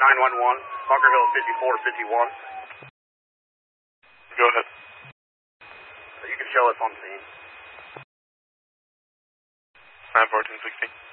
911, Bunker Hill 5451. Go ahead. You can show us on scene. 91416.